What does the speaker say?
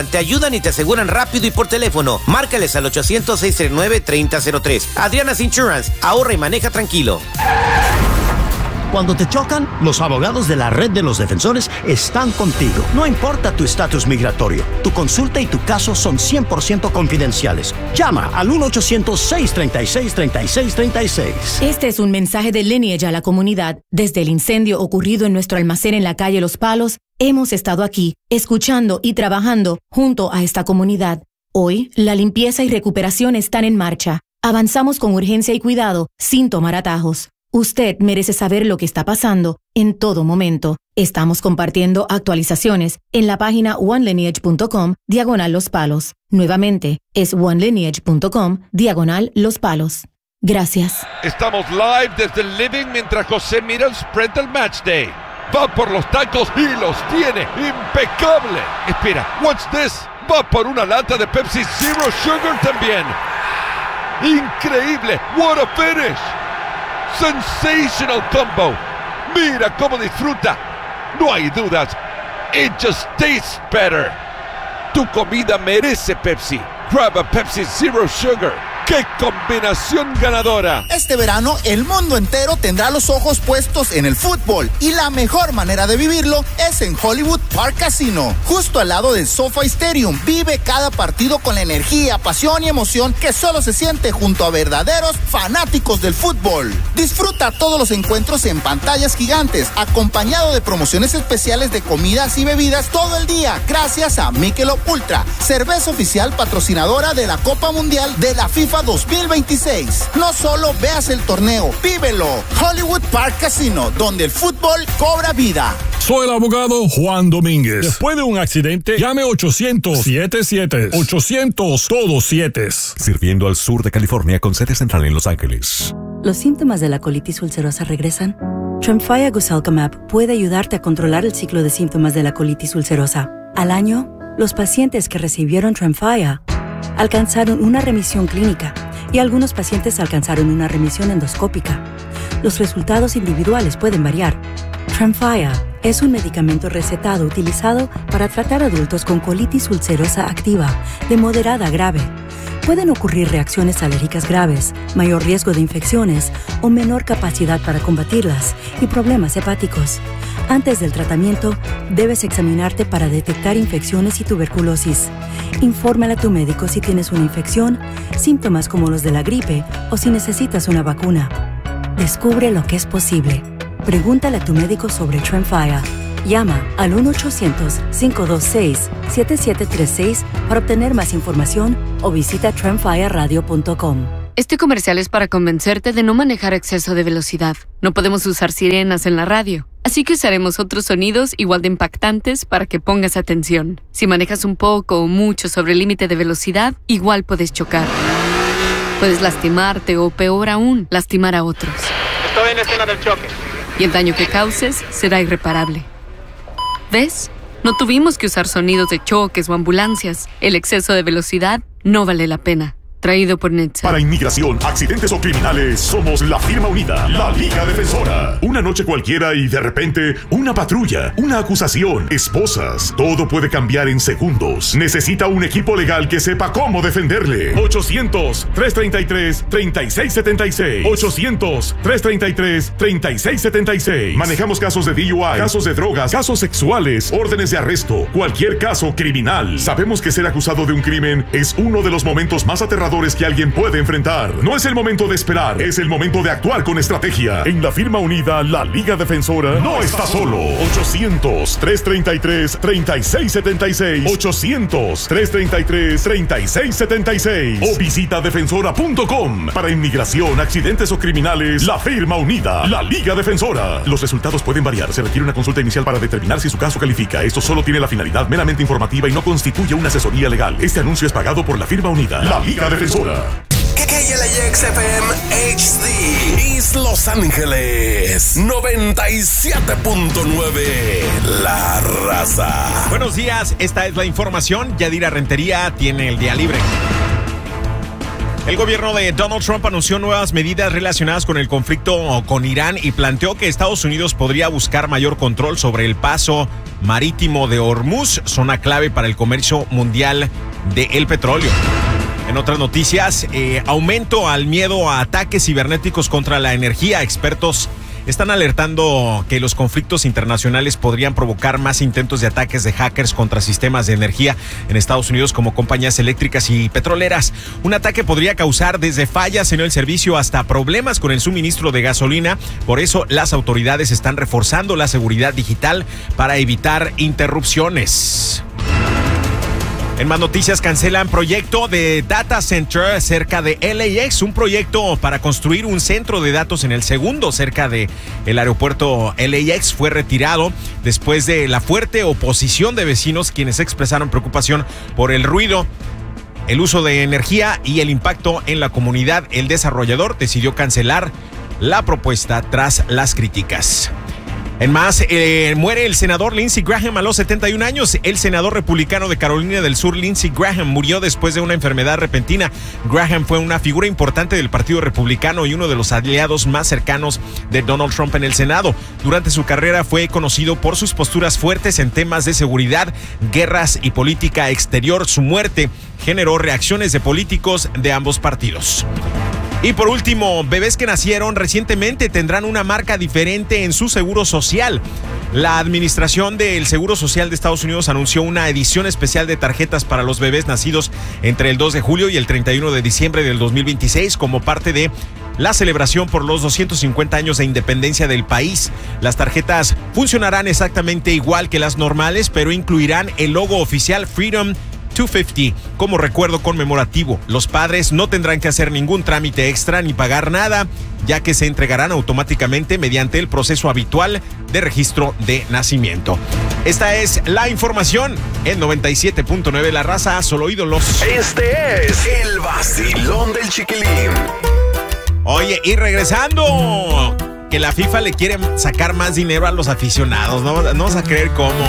arreglan, te ayudan y te aseguran rápido y por teléfono. Márcales al 800-639-3003. Adriana's Insurance, ahorra y maneja tranquilo. Cuando te chocan, los abogados de la Red de los Defensores están contigo. No importa tu estatus migratorio, tu consulta y tu caso son 100% confidenciales. Llama al 1-800-636-3636. Este es un mensaje de Lineage a la comunidad. Desde el incendio ocurrido en nuestro almacén en la calle Los Palos, hemos estado aquí, escuchando y trabajando junto a esta comunidad. Hoy, la limpieza y recuperación están en marcha. Avanzamos con urgencia y cuidado, sin tomar atajos. Usted merece saber lo que está pasando en todo momento. Estamos compartiendo actualizaciones en la página onelineage.com/Los Palos. Nuevamente, es onelineage.com/Los Palos. Gracias. Estamos live desde el living mientras José mira el spread del match day. Va por los tacos y los tiene. ¡Impecable! Espera, what's this? Va por una lata de Pepsi Zero Sugar también. ¡Increíble! What a finish! Sensational combo. Mira cómo disfruta. No hay dudas. It just tastes better. Tu comida merece Pepsi. Grab a Pepsi Zero Sugar. ¡Qué combinación ganadora! Este verano, el mundo entero tendrá los ojos puestos en el fútbol. Y la mejor manera de vivirlo es en Hollywood Park Casino. Justo al lado del SoFi Stadium. Vive cada partido con la energía, pasión y emoción que solo se siente junto a verdaderos fanáticos del fútbol. Disfruta todos los encuentros en pantallas gigantes, acompañado de promociones especiales de comidas y bebidas todo el día, gracias a Michelob Ultra, cerveza oficial patrocinadora de la Copa Mundial de la FIFA 2026. No solo veas el torneo, vívelo. Hollywood Park Casino, donde el fútbol cobra vida. Soy el abogado Juan Domínguez. Después de un accidente, llame 800-77. 800 todos 7. Sirviendo al sur de California con sede central en Los Ángeles. ¿Los síntomas de la colitis ulcerosa regresan? Tremfya Guselkumab puede ayudarte a controlar el ciclo de síntomas de la colitis ulcerosa. Al año, los pacientes que recibieron Tremfya alcanzaron una remisión clínica y algunos pacientes alcanzaron una remisión endoscópica. Los resultados individuales pueden variar. Tremfya es un medicamento recetado utilizado para tratar adultos con colitis ulcerosa activa de moderada a grave. Pueden ocurrir reacciones alérgicas graves, mayor riesgo de infecciones o menor capacidad para combatirlas y problemas hepáticos. Antes del tratamiento, debes examinarte para detectar infecciones y tuberculosis. Infórmale a tu médico si tienes una infección, síntomas como los de la gripe o si necesitas una vacuna. Descubre lo que es posible. Pregúntale a tu médico sobre Tremfya. Llama al 1-800-526-7736 para obtener más información o visita tremfyaradio.com. Este comercial es para convencerte de no manejar a exceso de velocidad. No podemos usar sirenas en la radio, así que usaremos otros sonidos igual de impactantes para que pongas atención. Si manejas un poco o mucho sobre el límite de velocidad, igual puedes chocar. Puedes lastimarte o, peor aún, lastimar a otros. Estoy en la escena del choque. Y el daño que causes será irreparable. ¿Ves? No tuvimos que usar sonidos de choques o ambulancias. El exceso de velocidad no vale la pena. Traído por NHTSA. Para inmigración, accidentes o criminales, somos la firma unida, la Liga Defensora. Una noche cualquiera y de repente, una patrulla, una acusación, esposas. Todo puede cambiar en segundos. Necesita un equipo legal que sepa cómo defenderle. 800-333-3676. 800-333-3676. Manejamos casos de DUI, casos de drogas, casos sexuales, órdenes de arresto, cualquier caso criminal. Sabemos que ser acusado de un crimen es uno de los momentos más aterradores que alguien puede enfrentar. No es el momento de esperar, es el momento de actuar con estrategia. En la firma unida, la Liga Defensora no está solo. 800-333-3676. 800-333-3676. O visita defensora.com. Para inmigración, accidentes o criminales, la firma unida, la Liga Defensora. Los resultados pueden variar. Se requiere una consulta inicial para determinar si su caso califica. Esto solo tiene la finalidad meramente informativa y no constituye una asesoría legal. Este anuncio es pagado por la firma unida, la Liga Defensora. KLIX FM HD East Los Ángeles 97.9 La Raza. Buenos días, esta es la información. Yadira Rentería tiene el día libre. El gobierno de Donald Trump anunció nuevas medidas relacionadas con el conflicto con Irán y planteó que Estados Unidos podría buscar mayor control sobre el paso marítimo de Hormuz, zona clave para el comercio mundial del petróleo. En otras noticias, aumento al miedo a ataques cibernéticos contra la energía. Expertos están alertando que los conflictos internacionales podrían provocar más intentos de ataques de hackers contra sistemas de energía en Estados Unidos como compañías eléctricas y petroleras. Un ataque podría causar desde fallas en el servicio hasta problemas con el suministro de gasolina. Por eso las autoridades están reforzando la seguridad digital para evitar interrupciones. En más noticias, cancelan proyecto de data center cerca de LAX, un proyecto para construir un centro de datos en el segundo cerca de el aeropuerto LAX fue retirado después de la fuerte oposición de vecinos quienes expresaron preocupación por el ruido, el uso de energía y el impacto en la comunidad. El desarrollador decidió cancelar la propuesta tras las críticas. En más, muere el senador Lindsey Graham a los 71 años. El senador republicano de Carolina del Sur, Lindsey Graham, murió después de una enfermedad repentina. Graham fue una figura importante del Partido Republicano y uno de los aliados más cercanos de Donald Trump en el Senado. Durante su carrera fue conocido por sus posturas fuertes en temas de seguridad, guerras y política exterior. Su muerte generó reacciones de políticos de ambos partidos. Y por último, bebés que nacieron recientemente tendrán una marca diferente en su seguro social. La Administración del Seguro Social de Estados Unidos anunció una edición especial de tarjetas para los bebés nacidos entre el 2 de julio y el 31 de diciembre del 2026 como parte de la celebración por los 250 años de independencia del país. Las tarjetas funcionarán exactamente igual que las normales, pero incluirán el logo oficial Freedom 250 como recuerdo conmemorativo. Los padres no tendrán que hacer ningún trámite extra ni pagar nada, ya que se entregarán automáticamente mediante el proceso habitual de registro de nacimiento. Esta es la información en 97.9 La Raza, solo ídolos. Este es el vacilón del Chiquilín. Oye, y regresando, que la FIFA le quiere sacar más dinero a los aficionados. No vas a creer cómo.